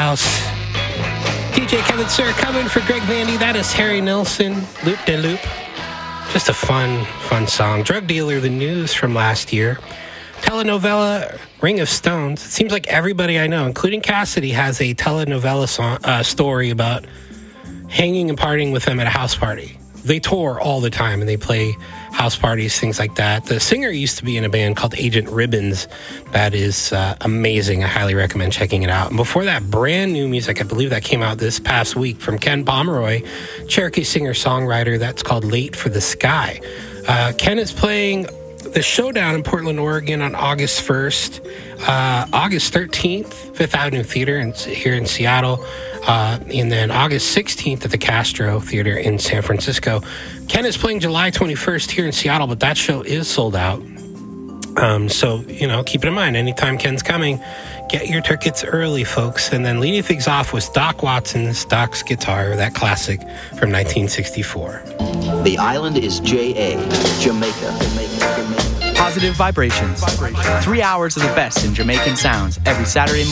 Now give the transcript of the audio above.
house. DJ Kevin Sir coming for Greg Vandy. That is Harry Nilsson, Loop de Loop. Just a fun song. Drug Dealer, the news from last year. Telenovela, Ring of Stones. It seems like everybody I know, including Cassidy, has a telenovela story about hanging and partying with them at a house party. They tour all the time, and they play house parties, things like that. The singer used to be in a band called Agent Ribbons. That is amazing. I highly recommend checking it out. And before that, brand new music. I believe that came out this past week from Ken Pomeroy, Cherokee singer-songwriter. That's called Late for the Sky. Ken is playing the Showdown in Portland, Oregon on August 1st. August 13th, Fifth Avenue Theater here in Seattle. And then August 16th at the Castro Theater in San Francisco. Ken is playing July 21st here in Seattle, but that show is sold out. So, keep it in mind. Anytime Ken's coming, get your tickets early, folks. And then leading things off was Doc Watson's Doc's Guitar, that classic from 1964. The island is J.A., Jamaica. Positive Vibrations. 3 hours of the best in Jamaican sounds every Saturday morning.